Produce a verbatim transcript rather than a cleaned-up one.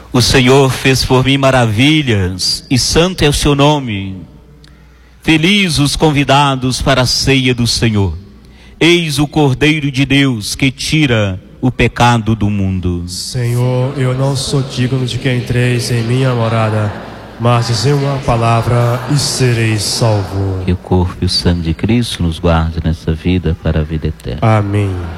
O Senhor fez por mim maravilhas, e santo é o seu nome. Felizes os convidados para a ceia do Senhor. Eis o Cordeiro de Deus que tira o pecado do mundo. Senhor, eu não sou digno de que entreis em minha morada, mas dizei uma palavra e serei salvo. Que o corpo e o sangue de Cristo nos guarde nessa vida para a vida eterna. Amém.